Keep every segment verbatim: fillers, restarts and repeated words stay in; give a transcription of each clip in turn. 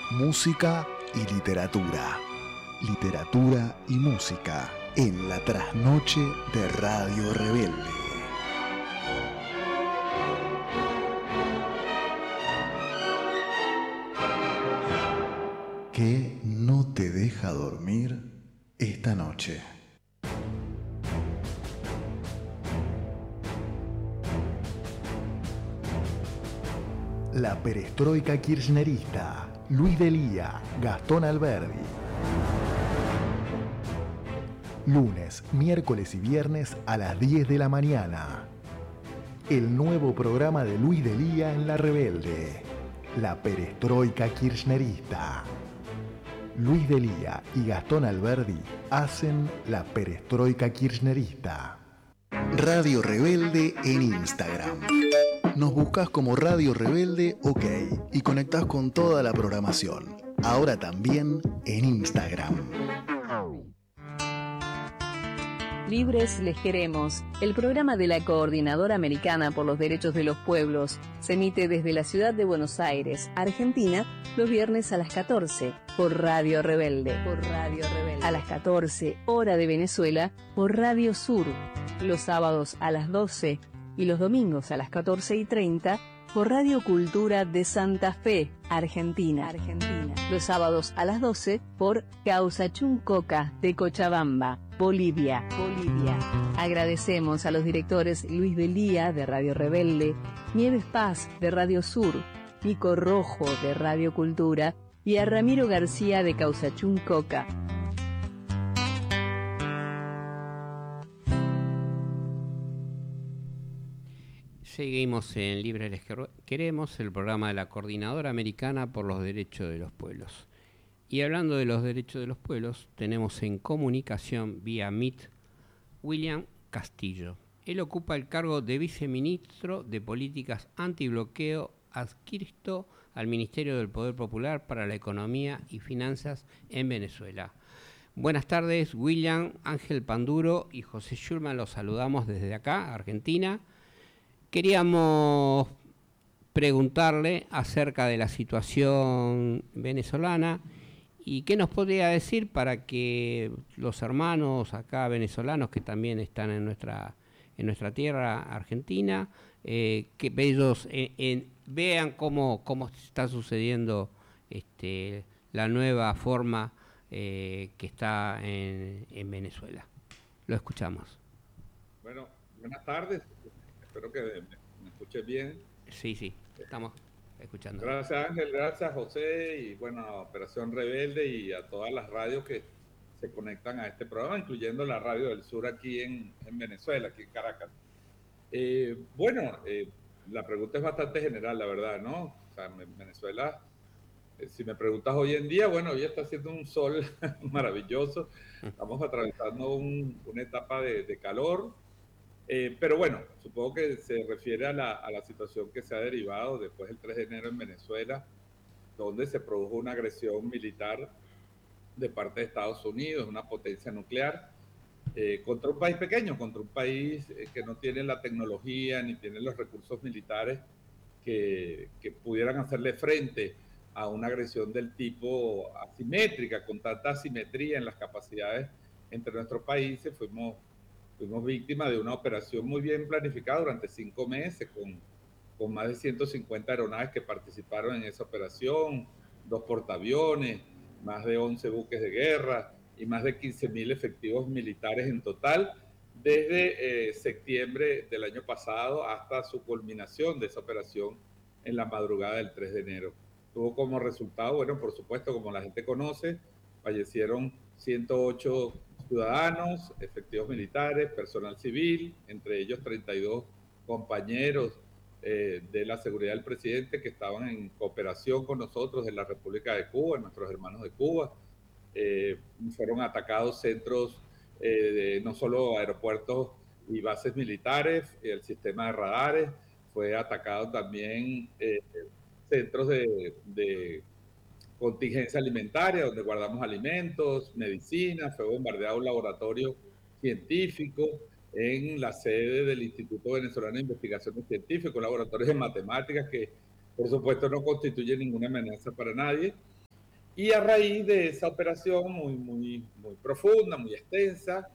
música y literatura. Literatura y música en la trasnoche de Radio Rebelde. ¿Qué no te deja dormir esta noche? La perestroika kirchnerista, Luis Delía, Gastón Alberdi. Lunes, miércoles y viernes a las diez de la mañana. El nuevo programa de Luis Delía en La Rebelde. La perestroika kirchnerista. Luis Delía y Gastón Alberdi hacen la perestroika kirchnerista. Radio Rebelde en Instagram. Nos buscas como Radio Rebelde OK y conectás con toda la programación. Ahora también en Instagram. Libres les queremos. El programa de la Coordinadora Americana por los Derechos de los Pueblos se emite desde la ciudad de Buenos Aires, Argentina, los viernes a las catorce por Radio Rebelde. Por Radio Rebelde. A las catorce, hora de Venezuela, por Radio Sur. Los sábados a las doce y los domingos a las catorce y treinta por Radio Cultura de Santa Fe, Argentina. Argentina. Los sábados a las doce por Causachuncoca de Cochabamba, Bolivia. Bolivia. Agradecemos a los directores Luis Delía de Radio Rebelde, Nieves Paz de Radio Sur, Nico Rojo de Radio Cultura y a Ramiro García de Causachuncoca. Seguimos en Libres les queremos, el programa de la Coordinadora Americana por los Derechos de los Pueblos. Y hablando de los derechos de los pueblos, tenemos en comunicación vía Meet William Castillo. Él ocupa el cargo de viceministro de Políticas Antibloqueo adscrito al Ministerio del Poder Popular para la Economía y Finanzas en Venezuela. Buenas tardes, William, Ángel Panduro y José Schulman, los saludamos desde acá, Argentina. Queríamos preguntarle acerca de la situación venezolana y qué nos podría decir para que los hermanos acá venezolanos que también están en nuestra en nuestra tierra argentina, eh, que ellos en, en, vean cómo, cómo está sucediendo este, la nueva forma eh, que está en, en Venezuela. Lo escuchamos. Bueno, buenas tardes. Espero que me, me escuches bien. Sí, sí, estamos escuchando. Gracias Ángel, gracias José y bueno, a Operación Rebelde y a todas las radios que se conectan a este programa, incluyendo la Radio del Sur aquí en, en Venezuela, aquí en Caracas. Eh, bueno, eh, la pregunta es bastante general, la verdad, ¿no? O sea, en Venezuela, eh, si me preguntas hoy en día, bueno, hoy está haciendo un sol maravilloso, estamos atravesando un, una etapa de, de calor. Eh, pero bueno, supongo que se refiere a la, a la situación que se ha derivado después del tres de enero en Venezuela, donde se produjo una agresión militar de parte de Estados Unidos, una potencia nuclear, eh, contra un país pequeño, contra un país eh, que no tiene la tecnología ni tiene los recursos militares que, que pudieran hacerle frente a una agresión del tipo asimétrica, con tanta asimetría en las capacidades entre nuestros países. Fuimos Fuimos víctimas de una operación muy bien planificada durante cinco meses, con, con más de ciento cincuenta aeronaves que participaron en esa operación, dos portaaviones, más de once buques de guerra y más de quince mil efectivos militares en total, desde eh, septiembre del año pasado hasta su culminación de esa operación en la madrugada del tres de enero. Tuvo como resultado, bueno, por supuesto, como la gente conoce, fallecieron ciento ocho ciudadanos, efectivos militares, personal civil, entre ellos treinta y dos compañeros eh, de la seguridad del presidente que estaban en cooperación con nosotros en la República de Cuba, nuestros hermanos de Cuba. Eh, fueron atacados centros, eh, de, no solo aeropuertos y bases militares, el sistema de radares, fue atacado también eh, centros de, de contingencia alimentaria, donde guardamos alimentos, medicinas, fue bombardeado un laboratorio científico en la sede del Instituto Venezolano de Investigaciones Científicas, laboratorios de matemáticas que, por supuesto, no constituyen ninguna amenaza para nadie. Y a raíz de esa operación muy, muy, muy profunda, muy extensa,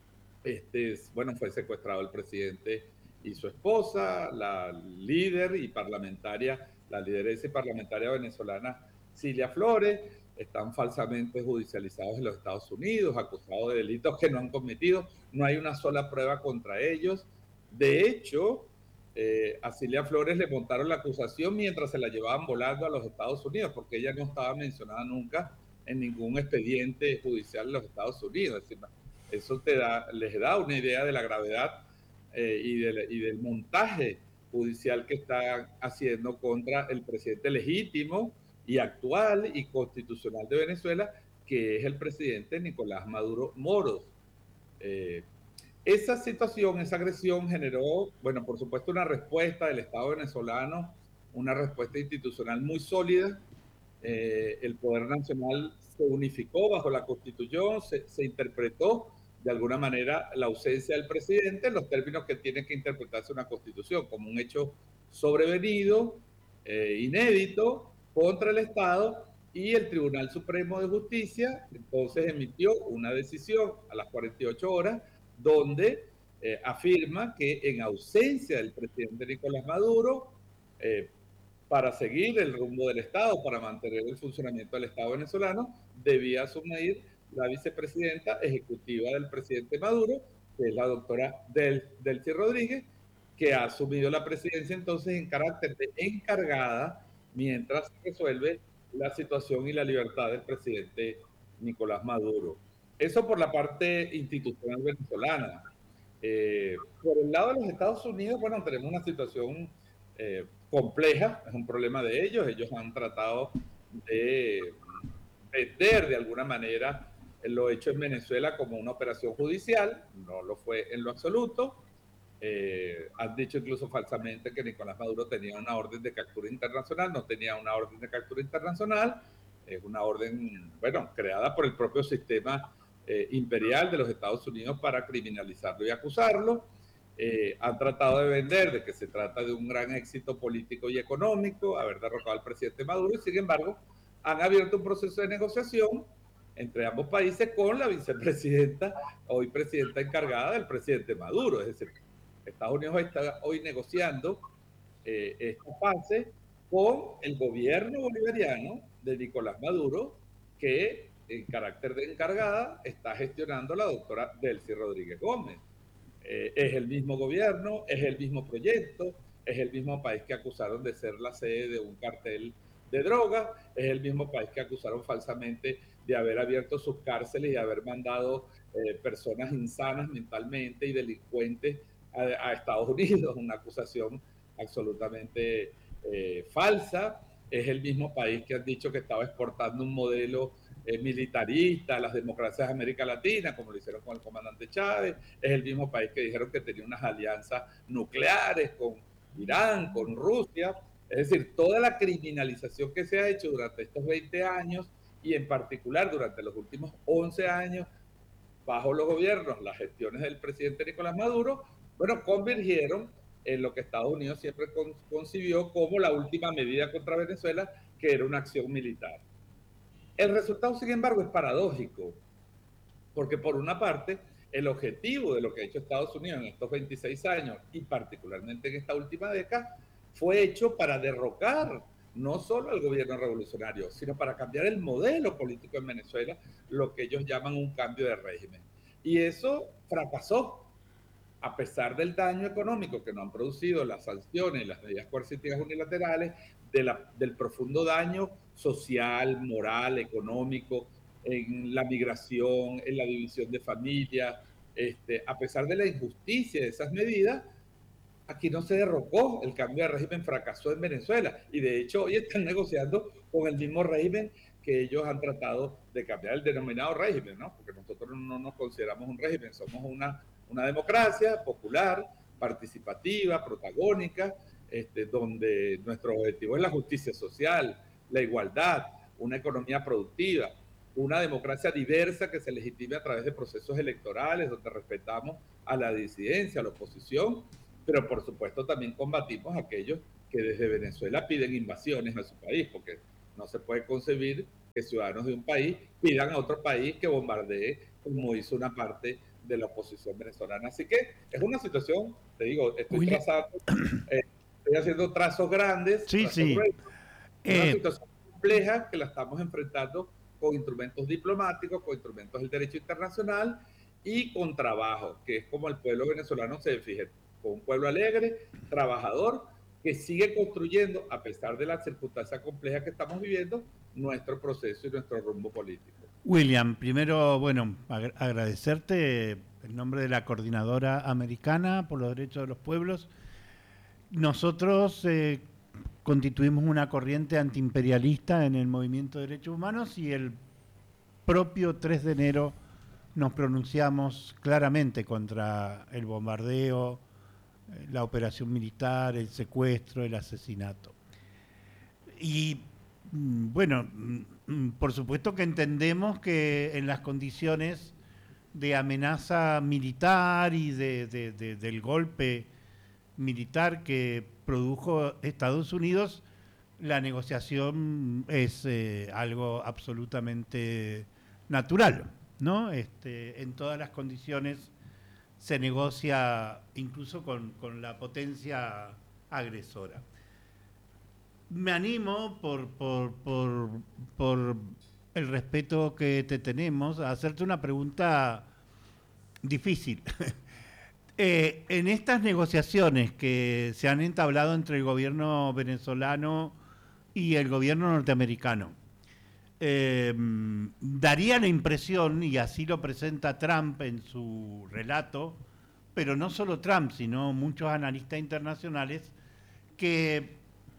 este, bueno, fue secuestrado el presidente y su esposa, la líder y parlamentaria, la lideresa y parlamentaria venezolana Cilia Flores. Están falsamente judicializados en los Estados Unidos, acusados de delitos que no han cometido. No hay una sola prueba contra ellos. De hecho, eh, a Cilia Flores le montaron la acusación mientras se la llevaban volando a los Estados Unidos, porque ella no estaba mencionada nunca en ningún expediente judicial de los Estados Unidos. Es decir, eso te da, les da una idea de la gravedad eh, y, del, y del montaje judicial que están haciendo contra el presidente legítimo y actual y constitucional de Venezuela, que es el presidente Nicolás Maduro Moros. Eh, esa situación, esa agresión generó, bueno, por supuesto, una respuesta del Estado venezolano, una respuesta institucional muy sólida. Eh, el poder nacional se unificó bajo la Constitución, se, se interpretó de alguna manera la ausencia del presidente en los términos que tiene que interpretarse una Constitución, como un hecho sobrevenido, eh, inédito, contra el Estado, y el Tribunal Supremo de Justicia entonces emitió una decisión a las cuarenta y ocho horas donde eh, afirma que en ausencia del presidente Nicolás Maduro, eh, para seguir el rumbo del Estado, para mantener el funcionamiento del Estado venezolano, debía asumir la vicepresidenta ejecutiva del presidente Maduro, que es la doctora Del, Delcy Rodríguez, que ha asumido la presidencia entonces en carácter de encargada mientras se resuelve la situación y la libertad del presidente Nicolás Maduro. Eso por la parte institucional venezolana. Eh, por el lado de los Estados Unidos, bueno, tenemos una situación eh, compleja, es un problema de ellos. Ellos han tratado de vender de alguna manera lo hecho en Venezuela como una operación judicial, no lo fue en lo absoluto. Eh, han dicho incluso falsamente que Nicolás Maduro tenía una orden de captura internacional, no tenía una orden de captura internacional, es una orden, bueno, creada por el propio sistema eh, imperial de los Estados Unidos para criminalizarlo y acusarlo. Eh, han tratado de vender de que se trata de un gran éxito político y económico, haber derrocado al presidente Maduro, y sin embargo han abierto un proceso de negociación entre ambos países con la vicepresidenta, hoy presidenta encargada del presidente Maduro. Es decir, Estados Unidos está hoy negociando eh, esta fase con el gobierno bolivariano de Nicolás Maduro, que en carácter de encargada está gestionando la doctora Delcy Rodríguez Gómez. Eh, es el mismo gobierno, es el mismo proyecto, es el mismo país que acusaron de ser la sede de un cartel de drogas, es el mismo país que acusaron falsamente de haber abierto sus cárceles y haber mandado eh, personas insanas mentalmente y delincuentes a, a Estados Unidos, una acusación absolutamente eh, falsa. Es el mismo país que han dicho que estaba exportando un modelo eh, militarista a las democracias de América Latina, como lo hicieron con el comandante Chávez. Es el mismo país que dijeron que tenía unas alianzas nucleares con Irán, con Rusia. Es decir, toda la criminalización que se ha hecho durante estos veinte años y en particular durante los últimos once años bajo los gobiernos, las gestiones del presidente Nicolás Maduro, bueno, convergieron en lo que Estados Unidos siempre con, concibió como la última medida contra Venezuela, que era una acción militar. El resultado, sin embargo, es paradójico, porque por una parte, el objetivo de lo que ha hecho Estados Unidos en estos veintiséis años, y particularmente en esta última década, fue hecho para derrocar no solo al gobierno revolucionario, sino para cambiar el modelo político en Venezuela, lo que ellos llaman un cambio de régimen. Y eso fracasó, a pesar del daño económico que nos han producido las sanciones y las medidas coercitivas unilaterales, de la, del profundo daño social, moral, económico, en la migración, en la división de familias. Este, a pesar de la injusticia de esas medidas, aquí no se derrocó, el cambio de régimen fracasó en Venezuela, y de hecho hoy están negociando con el mismo régimen que ellos han tratado de cambiar, el denominado régimen, ¿no? Porque nosotros no nos consideramos un régimen, somos una, una democracia popular, participativa, protagónica, este, donde nuestro objetivo es la justicia social, la igualdad, una economía productiva, una democracia diversa que se legitime a través de procesos electorales, donde respetamos a la disidencia, a la oposición, pero por supuesto también combatimos a aquellos que desde Venezuela piden invasiones a su país, porque no se puede concebir que ciudadanos de un país pidan a otro país que bombardee, como hizo una parte de la oposición venezolana. Así que es una situación, te digo, estoy William. trazando, eh, estoy haciendo trazos grandes, Sí, trazos sí. gruesos. Es una Eh, situación compleja que la estamos enfrentando con instrumentos diplomáticos, con instrumentos del derecho internacional y con trabajo, que es como el pueblo venezolano se fije, con un pueblo alegre, trabajador, que sigue construyendo, a pesar de las circunstancias complejas que estamos viviendo, nuestro proceso y nuestro rumbo político. William, primero, bueno, ag- agradecerte en nombre de la Coordinadora Americana por los Derechos de los Pueblos. Nosotros eh, constituimos una corriente antiimperialista en el movimiento de derechos humanos y el propio tres de enero nos pronunciamos claramente contra el bombardeo, eh, la operación militar, el secuestro, el asesinato. Y mm, bueno, mm, por supuesto que entendemos que en las condiciones de amenaza militar y de, de, de, del golpe militar que produjo Estados Unidos, la negociación es eh, algo absolutamente natural, ¿no? Este, en todas las condiciones se negocia incluso con, con la potencia agresora. Me animo por, por, por, por el respeto que te tenemos a hacerte una pregunta difícil. eh, en estas negociaciones que se han entablado entre el gobierno venezolano y el gobierno norteamericano, eh, daría la impresión, y así lo presenta Trump en su relato, pero no solo Trump, sino muchos analistas internacionales, que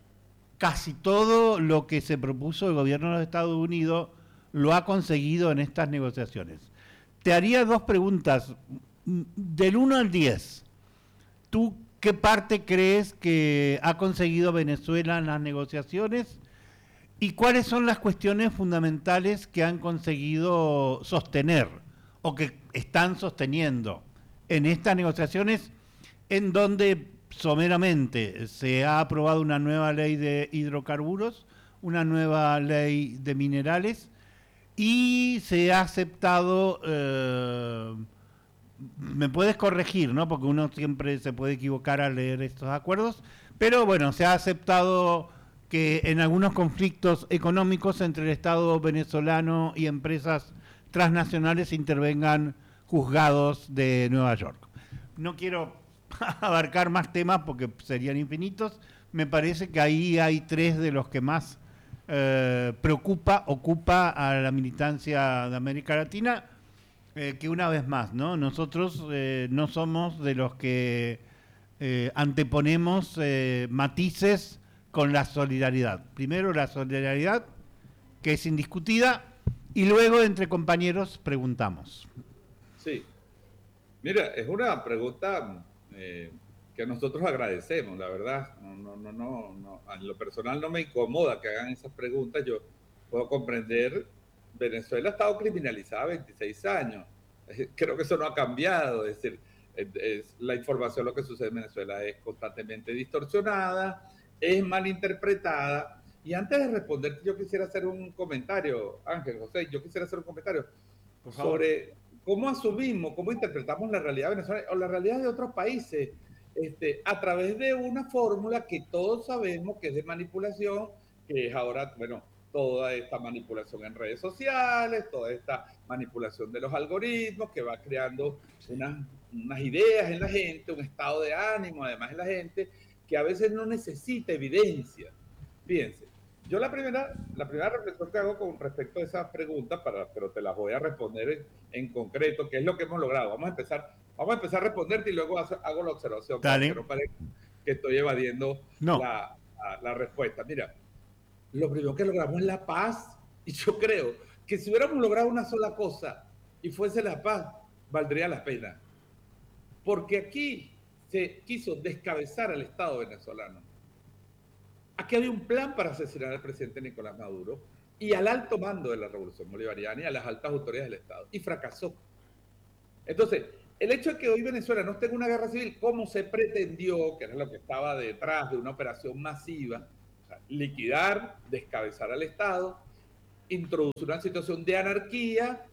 casi todo lo que se propuso el gobierno de los Estados Unidos lo ha conseguido en estas negociaciones. Te haría dos preguntas. Del uno al diez, ¿tú qué parte crees que ha conseguido Venezuela en las negociaciones? ¿Y cuáles son las cuestiones fundamentales que han conseguido sostener o que están sosteniendo en estas negociaciones, en donde someramente se ha aprobado una nueva ley de hidrocarburos, una nueva ley de minerales y se ha aceptado, eh, me puedes corregir, ¿no? Porque uno siempre se puede equivocar al leer estos acuerdos, pero bueno, se ha aceptado que en algunos conflictos económicos entre el Estado venezolano y empresas transnacionales intervengan juzgados de Nueva York. No quiero abarcar más temas porque serían infinitos. Me parece que ahí hay tres de los que más eh, preocupa, ocupa a la militancia de América Latina, eh, que una vez más, ¿no? Nosotros eh, no somos de los que eh, anteponemos eh, matices con la solidaridad. Primero la solidaridad, que es indiscutida, y luego entre compañeros preguntamos. Sí. Mira, es una pregunta eh, que nosotros agradecemos, la verdad. No, no, no, no, no. En lo personal no me incomoda que hagan esas preguntas. Yo puedo comprender, Venezuela ha estado criminalizada veintiséis años. Creo que eso no ha cambiado. Es decir, es, es, la información, lo que sucede en Venezuela es constantemente distorsionada, es malinterpretada. Y antes de responder, yo quisiera hacer un comentario, Ángel, José, yo quisiera hacer un comentario sobre cómo asumimos, cómo interpretamos la realidad venezolana o la realidad de otros países este, a través de una fórmula que todos sabemos que es de manipulación, que es ahora, bueno, toda esta manipulación en redes sociales, toda esta manipulación de los algoritmos que va creando unas, unas ideas en la gente, un estado de ánimo además en la gente, que a veces no necesita evidencia. Fíjense, yo la primera, la primera reflexión que hago con respecto a esas preguntas, para, pero te las voy a responder en, en concreto, que es lo que hemos logrado. Vamos a empezar, vamos a empezar a responderte y luego hago la observación, Dale. para que no parezca que estoy evadiendo no. la, la, la respuesta. Mira, lo primero que logramos es la paz, y yo creo que si hubiéramos logrado una sola cosa y fuese la paz, valdría la pena. Porque aquí se quiso descabezar al Estado venezolano. Aquí había un plan para asesinar al presidente Nicolás Maduro y al alto mando de la Revolución Bolivariana y a las altas autoridades del Estado, y fracasó. Entonces, el hecho de que hoy Venezuela no esté en una guerra civil, como se pretendió, que era lo que estaba detrás de una operación masiva, o sea, liquidar, descabezar al Estado, introduce una situación de anarquía,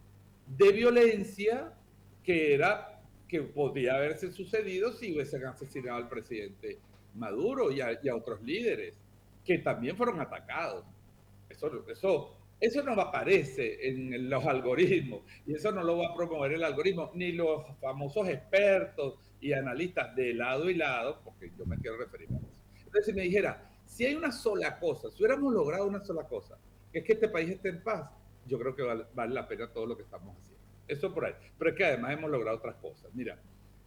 de violencia, que era que podía haberse sucedido si hubiesen asesinado al presidente Maduro y a, y a otros líderes que también fueron atacados. Eso, eso, eso no aparece en los algoritmos y eso no lo va a promover el algoritmo, ni los famosos expertos y analistas de lado y lado, porque yo me quiero referir a eso. Entonces, si me dijera, si hay una sola cosa, si hubiéramos logrado una sola cosa, que es que este país esté en paz, yo creo que vale, vale la pena todo lo que estamos haciendo. Eso por ahí. Pero es que además hemos logrado otras cosas. Mira,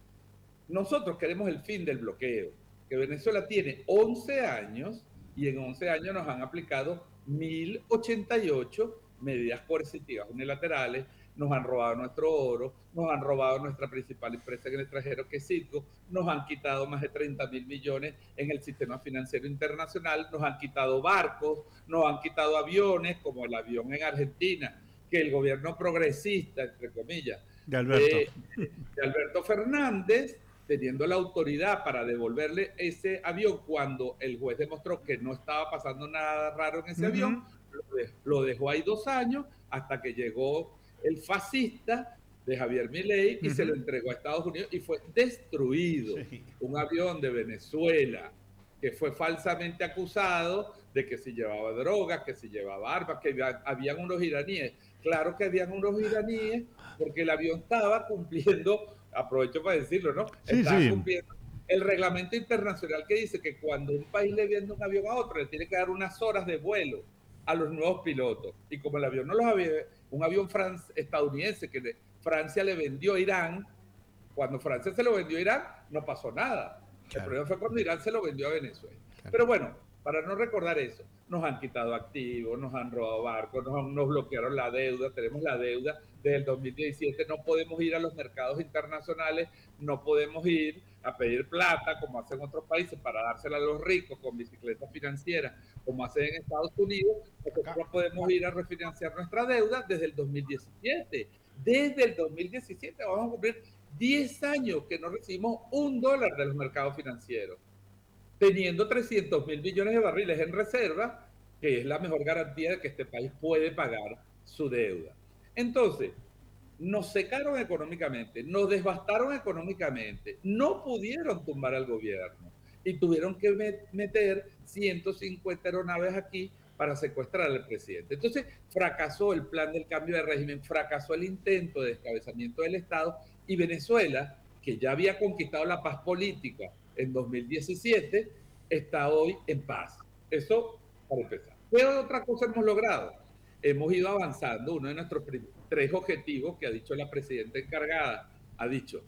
nosotros queremos el fin del bloqueo, que Venezuela tiene once años y en once años nos han aplicado mil ochenta y ocho medidas coercitivas unilaterales, nos han robado nuestro oro, nos han robado nuestra principal empresa en el extranjero, que es Citgo, nos han quitado más de treinta mil millones en el sistema financiero internacional, nos han quitado barcos, nos han quitado aviones, como el avión en Argentina, que el gobierno progresista, entre comillas, de Alberto, de, de Alberto Fernández, teniendo la autoridad para devolverle ese avión cuando el juez demostró que no estaba pasando nada raro en ese uh-huh. avión, lo, de, lo dejó ahí dos años hasta que llegó el fascista de Javier Milei y uh-huh. se lo entregó a Estados Unidos y fue destruido. Sí. Un avión de Venezuela que fue falsamente acusado de que se llevaba drogas, que se llevaba armas, que había, habían unos iraníes. Claro que habían unos iraníes porque el avión estaba cumpliendo, aprovecho para decirlo, ¿no? Sí, estaba sí. cumpliendo el reglamento internacional que dice que cuando un país le vende un avión a otro, le tiene que dar unas horas de vuelo a los nuevos pilotos. Y como el avión no los había, un avión fran- estadounidense que le, Francia le vendió a Irán, cuando Francia se lo vendió a Irán, no pasó nada. Claro. El problema fue cuando Irán se lo vendió a Venezuela. Claro. Pero bueno, para no recordar eso, nos han quitado activos, nos han robado barcos, nos, han, nos bloquearon la deuda, tenemos la deuda desde el dos mil diecisiete, no podemos ir a los mercados internacionales, no podemos ir a pedir plata como hacen otros países para dársela a los ricos con bicicletas financieras, como hacen en Estados Unidos. Nosotros no podemos ir a refinanciar nuestra deuda desde el dos mil diecisiete. Desde el dos mil diecisiete vamos a cumplir diez años que no recibimos un dólar de los mercados financieros, teniendo trescientos mil millones de barriles en reserva, que es la mejor garantía de que este país puede pagar su deuda. Entonces, nos secaron económicamente, nos devastaron económicamente, no pudieron tumbar al gobierno y tuvieron que meter ciento cincuenta aeronaves aquí para secuestrar al presidente. Entonces, fracasó el plan del cambio de régimen, fracasó el intento de descabezamiento del Estado y Venezuela, que ya había conquistado la paz política en dos mil diecisiete, está hoy en paz. Eso para empezar. ¿Qué otra cosa hemos logrado? Hemos ido avanzando. Uno de nuestros tres objetivos que ha dicho la presidenta encargada, ha dicho,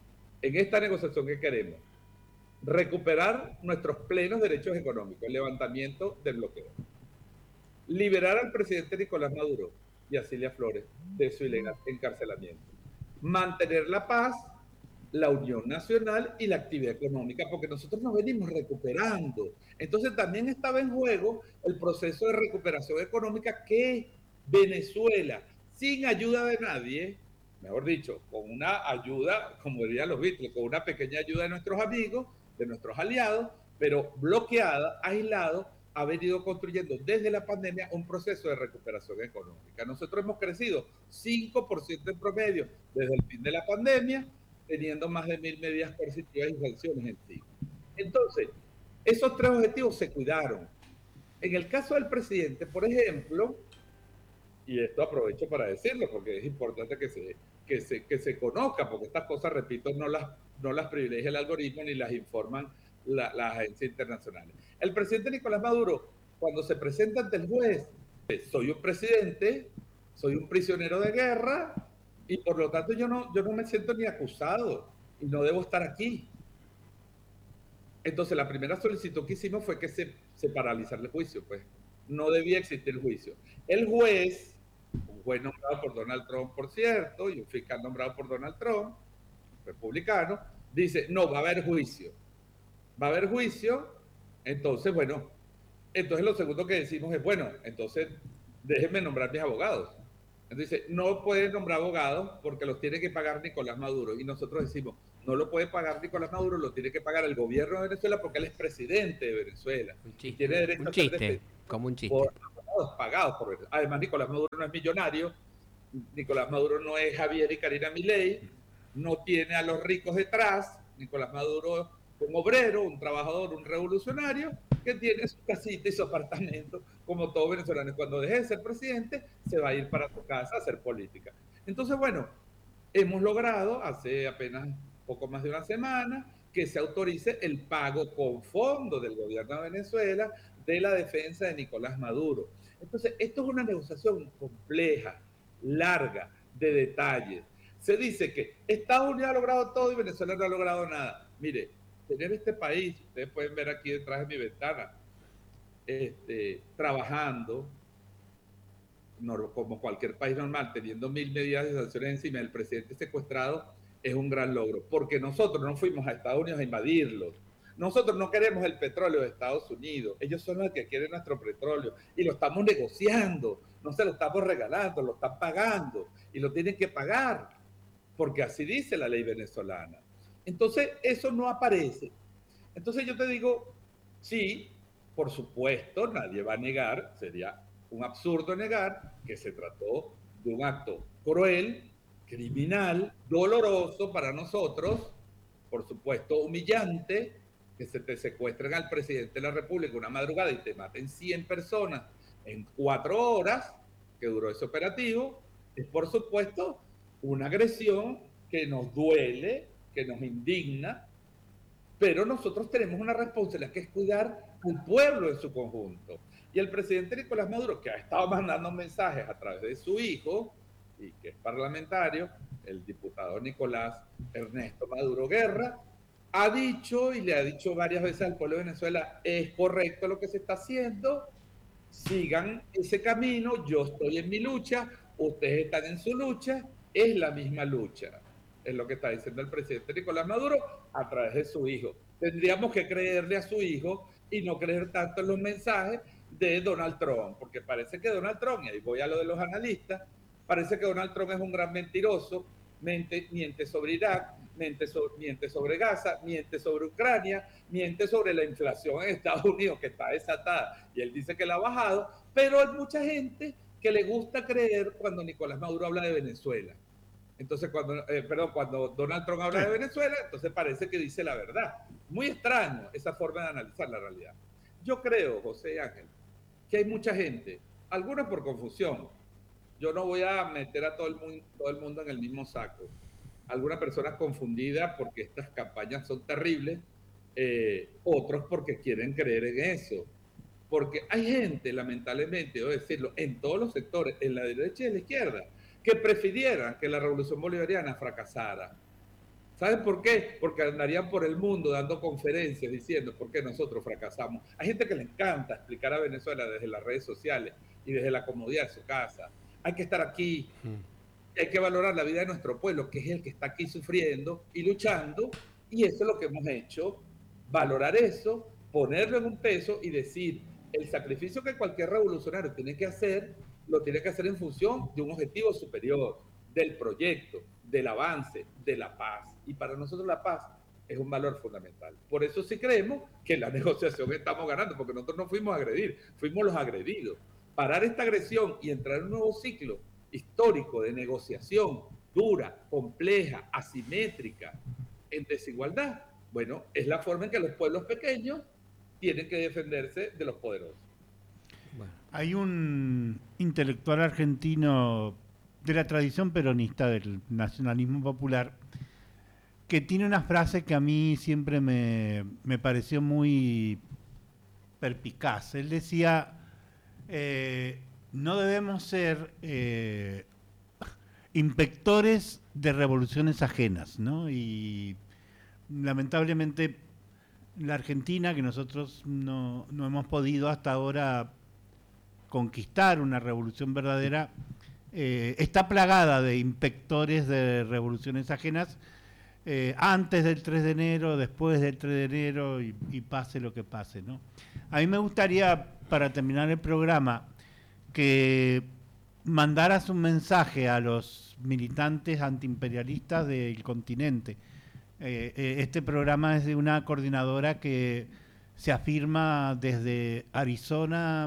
en esta negociación que queremos, recuperar nuestros plenos derechos económicos, el levantamiento del bloqueo, liberar al presidente Nicolás Maduro y a Cilia Flores de su ilegal encarcelamiento, mantener la paz, la unión nacional y la actividad económica, porque nosotros nos venimos recuperando. Entonces también estaba en juego el proceso de recuperación económica que Venezuela, sin ayuda de nadie, mejor dicho, con una ayuda, como dirían los Beatles, con una pequeña ayuda de nuestros amigos, de nuestros aliados, pero bloqueada, aislado, ha venido construyendo desde la pandemia un proceso de recuperación económica. Nosotros hemos crecido cinco por ciento en promedio desde el fin de la pandemia, teniendo más de mil medidas coercitivas y sanciones en sí. Entonces, esos tres objetivos se cuidaron. En el caso del presidente, por ejemplo, y esto aprovecho para decirlo porque es importante que se, que se, que se conozca, porque estas cosas, repito, no las, no las privilegia el algoritmo ni las informan la, las agencias internacionales. El presidente Nicolás Maduro, cuando se presenta ante el juez, soy un presidente, soy un prisionero de guerra, y por lo tanto yo no, yo no me siento ni acusado y no debo estar aquí. Entonces la primera solicitud que hicimos fue que se, se paralizara el juicio, pues no debía existir el juicio. El juez, un juez nombrado por Donald Trump, por cierto, y un fiscal nombrado por Donald Trump, republicano, dice, no, va a haber juicio. Va a haber juicio, entonces, bueno, entonces lo segundo que decimos es, bueno, entonces déjenme nombrar mis abogados. Entonces, no pueden nombrar abogados porque los tiene que pagar Nicolás Maduro. Y nosotros decimos, no lo puede pagar Nicolás Maduro, lo tiene que pagar el gobierno de Venezuela porque él es presidente de Venezuela. Un chiste, y tiene derecho un a ser chiste como un chiste. Por, todos pagados por Venezuela. Además, Nicolás Maduro no es millonario, Nicolás Maduro no es Javier y Karina Milei, no tiene a los ricos detrás. Nicolás Maduro es un obrero, un trabajador, un revolucionario que tiene su casita y su apartamento, como todo venezolano. Cuando deje de ser presidente, se va a ir para su casa a hacer política. Entonces, bueno, hemos logrado hace apenas poco más de una semana que se autorice el pago con fondos del gobierno de Venezuela de la defensa de Nicolás Maduro. Entonces, esto es una negociación compleja, larga, de detalles. Se dice que Estados Unidos ha logrado todo y Venezuela no ha logrado nada. Mire, tener este país, ustedes pueden ver aquí detrás de mi ventana, este, trabajando no, como cualquier país normal, teniendo mil medidas de sanciones encima del presidente secuestrado, es un gran logro, porque nosotros no fuimos a Estados Unidos a invadirlos. Nosotros no queremos el petróleo de Estados Unidos, ellos son los que quieren nuestro petróleo y lo estamos negociando, no se lo estamos regalando, lo están pagando y lo tienen que pagar, porque así dice la ley venezolana. Entonces, eso no aparece. Entonces yo te digo, sí, por supuesto, nadie va a negar, sería un absurdo negar que se trató de un acto cruel, criminal, doloroso para nosotros, por supuesto humillante, que se te secuestren al presidente de la República una madrugada y te maten cien personas en cuatro horas, que duró ese operativo, es por supuesto una agresión que nos duele, que nos indigna, pero nosotros tenemos una responsabilidad que es cuidar al pueblo en su conjunto. Y el presidente Nicolás Maduro, que ha estado mandando mensajes a través de su hijo, y que es parlamentario, el diputado Nicolás Ernesto Maduro Guerra, ha dicho y le ha dicho varias veces al pueblo de Venezuela, es correcto lo que se está haciendo, sigan ese camino, yo estoy en mi lucha, ustedes están en su lucha, es la misma lucha. Es lo que está diciendo el presidente Nicolás Maduro a través de su hijo. Tendríamos que creerle a su hijo y no creer tanto en los mensajes de Donald Trump, porque parece que Donald Trump, y ahí voy a lo de los analistas, parece que Donald Trump es un gran mentiroso, miente, miente sobre Irak, miente sobre, miente sobre Gaza, miente sobre Ucrania, miente sobre la inflación en Estados Unidos que está desatada y él dice que la ha bajado, pero hay mucha gente que le gusta creer cuando Nicolás Maduro habla de Venezuela. Entonces, cuando, eh, perdón, cuando Donald Trump habla de Venezuela, entonces parece que dice la verdad. Muy extraño esa forma de analizar la realidad. Yo creo, José Ángel, que hay mucha gente, algunos por confusión. Yo no voy a meter a todo el mundo, todo el mundo en el mismo saco. Algunas personas confundidas porque estas campañas son terribles, eh, otros porque quieren creer en eso. Porque hay gente, lamentablemente, debo decirlo, en todos los sectores, en la derecha y en la izquierda, que prefirieran que la revolución bolivariana fracasara. ¿Saben por qué? Porque andarían por el mundo dando conferencias diciendo por qué nosotros fracasamos. Hay gente que le encanta explicar a Venezuela desde las redes sociales y desde la comodidad de su casa. Hay que estar aquí, hay que valorar la vida de nuestro pueblo, que es el que está aquí sufriendo y luchando, y eso es lo que hemos hecho, valorar eso, ponerlo en un peso y decir, el sacrificio que cualquier revolucionario tiene que hacer, lo tiene que hacer en función de un objetivo superior, del proyecto, del avance, de la paz. Y para nosotros la paz es un valor fundamental. Por eso sí creemos que en la negociación estamos ganando, porque nosotros no fuimos a agredir, fuimos los agredidos. Parar esta agresión y entrar en un nuevo ciclo histórico de negociación dura, compleja, asimétrica, en desigualdad, bueno, es la forma en que los pueblos pequeños tienen que defenderse de los poderosos. Bueno. Hay un intelectual argentino de la tradición peronista del nacionalismo popular que tiene una frase que a mí siempre me, me pareció muy perspicaz. Él decía, eh, no debemos ser eh, inspectores de revoluciones ajenas, ¿no? Y lamentablemente la Argentina, que nosotros no, no hemos podido hasta ahora conquistar una revolución verdadera, eh, está plagada de inspectores de revoluciones ajenas, eh, antes del tres de enero, después del tres de enero y, y pase lo que pase, ¿no? A mí me gustaría, para terminar el programa, que mandaras un mensaje a los militantes antiimperialistas del continente. Eh, eh, este programa es de una coordinadora que se afirma desde Arizona,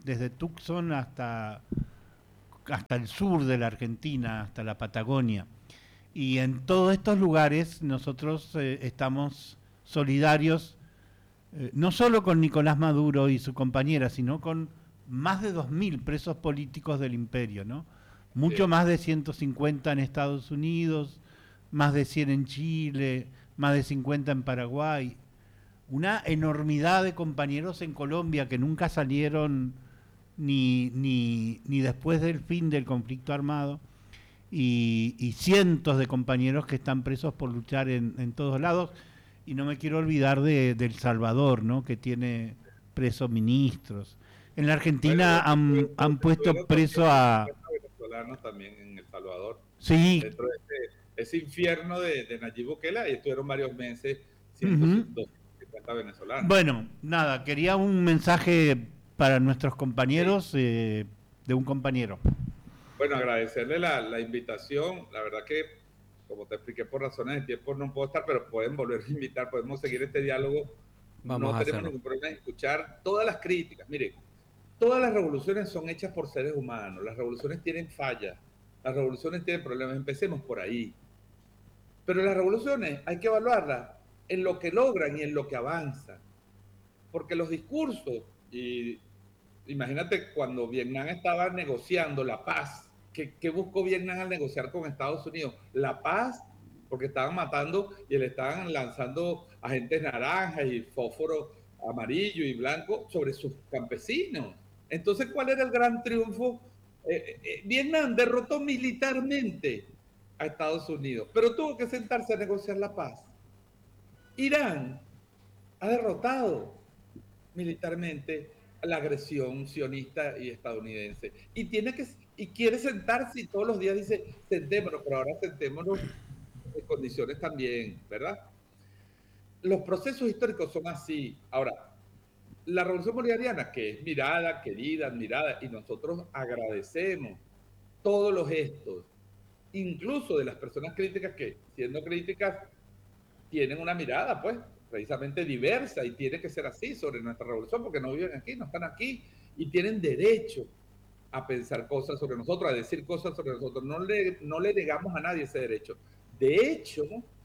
desde Tucson hasta, hasta el sur de la Argentina, hasta la Patagonia. Y en todos estos lugares nosotros eh, estamos solidarios, eh, no solo con Nicolás Maduro y su compañera, sino con más de dos mil presos políticos del imperio, ¿no? Mucho sí. Más de ciento cincuenta en Estados Unidos, más de cien en Chile, más de cincuenta en Paraguay. Una enormidad de compañeros en Colombia que nunca salieron ni, ni, ni después del fin del conflicto armado. Y, y cientos de compañeros que están presos por luchar en, en todos lados. Y no me quiero olvidar de, de El Salvador, ¿no? Que tiene presos ministros. En la Argentina han, han puesto preso a... venezolanos también en El Salvador. Sí. Dentro de ese, ese infierno de, de Nayib Bukele, ahí estuvieron varios meses, ciento cincuenta uh-huh. venezolanos. Bueno, nada, quería un mensaje para nuestros compañeros, sí. eh, de un compañero. Bueno, agradecerle la, la invitación. La verdad que, como te expliqué, por razones de tiempo no puedo estar, pero pueden volver a invitar, podemos seguir este diálogo. Vamos no a tenemos hacerlo. ningún problema en escuchar todas las críticas. Mire, todas las revoluciones son hechas por seres humanos. Las revoluciones tienen fallas. Las revoluciones tienen problemas. Empecemos por ahí. Pero las revoluciones hay que evaluarlas en lo que logran y en lo que avanzan. Porque los discursos, y imagínate cuando Vietnam estaba negociando la paz, ¿Qué, ¿Qué buscó Vietnam al negociar con Estados Unidos? La paz, porque estaban matando y le estaban lanzando agentes naranjas y fósforo amarillo y blanco sobre sus campesinos. Entonces, ¿cuál era el gran triunfo? Eh, eh, Vietnam derrotó militarmente a Estados Unidos, pero tuvo que sentarse a negociar la paz. Irán ha derrotado militarmente la agresión sionista y estadounidense y tiene que y quiere sentarse y todos los días dice sentémonos, pero ahora sentémonos en condiciones también, ¿verdad? Los procesos históricos son así. Ahora, la revolución bolivariana, que es mirada, querida, admirada, y nosotros agradecemos todos los gestos, incluso de las personas críticas que, siendo críticas, tienen una mirada, pues, precisamente diversa, y tiene que ser así sobre nuestra revolución, porque no viven aquí, no están aquí, y tienen derecho a pensar cosas sobre nosotros, a decir cosas sobre nosotros. No le, no le negamos a nadie ese derecho. De hecho,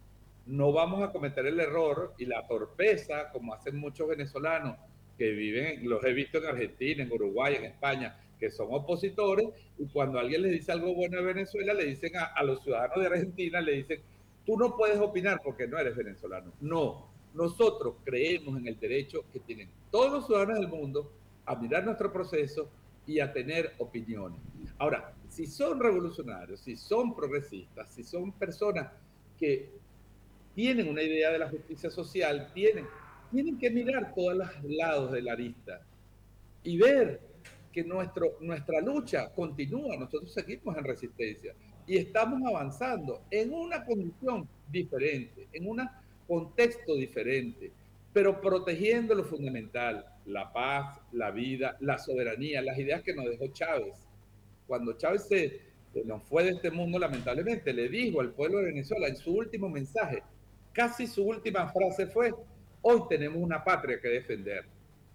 no vamos a cometer el error y la torpeza, como hacen muchos venezolanos que viven, los he visto en Argentina, en Uruguay, en España, que son opositores, y cuando alguien les dice algo bueno de Venezuela, le dicen a, a los ciudadanos de Argentina, le dicen, tú no puedes opinar porque no eres venezolano. No, nosotros creemos en el derecho que tienen todos los ciudadanos del mundo a mirar nuestro proceso y a tener opiniones. Ahora, si son revolucionarios, si son progresistas, si son personas que tienen una idea de la justicia social, tienen, tienen que mirar todos los lados de la arista y ver que nuestro, nuestra lucha continúa, nosotros seguimos en resistencia y estamos avanzando en una condición diferente, en un contexto diferente, pero protegiendo lo fundamental, la paz, la vida, la soberanía, las ideas que nos dejó Chávez. Cuando Chávez se, se nos fue de este mundo, lamentablemente, le dijo al pueblo de Venezuela en su último mensaje, casi su última frase fue, hoy tenemos una patria que defender.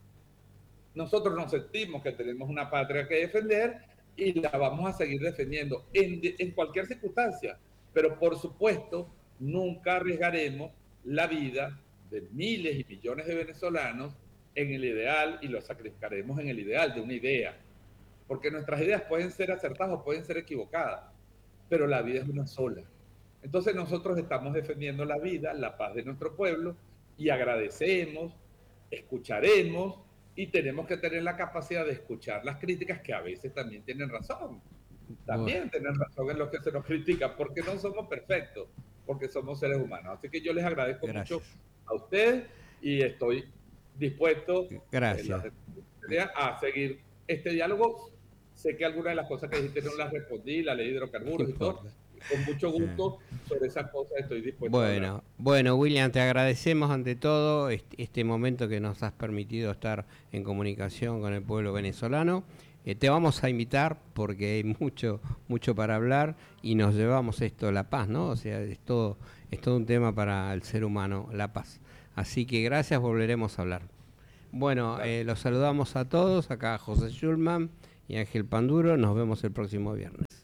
Nosotros nos sentimos que tenemos una patria que defender y la vamos a seguir defendiendo en, en cualquier circunstancia, pero por supuesto nunca arriesgaremos la vida de miles y millones de venezolanos en el ideal y lo sacrificaremos en el ideal de una idea, porque nuestras ideas pueden ser acertadas o pueden ser equivocadas, pero la vida es una sola. Entonces nosotros estamos defendiendo la vida, la paz de nuestro pueblo y agradecemos, escucharemos y tenemos que tener la capacidad de escuchar las críticas que a veces también tienen razón. También bueno. tienen razón en lo que se nos critica, porque no somos perfectos, porque somos seres humanos. Así que yo les agradezco Gracias. mucho a ustedes y estoy dispuesto Gracias. Eh, a seguir este diálogo. Sé que algunas de las cosas que dijiste no las respondí, la ley de hidrocarburos y todo. Con mucho gusto sí. sobre esas cosas estoy dispuesto bueno, a hablar. Bueno, William, te agradecemos ante todo este, este momento que nos has permitido estar en comunicación con el pueblo venezolano. Eh, te vamos a invitar porque hay mucho mucho para hablar y nos llevamos esto, la paz, ¿no? O sea, es todo, es todo un tema para el ser humano, la paz. Así que gracias, volveremos a hablar. Bueno, eh, los saludamos a todos, acá José Schulman y Ángel Panduro, nos vemos el próximo viernes.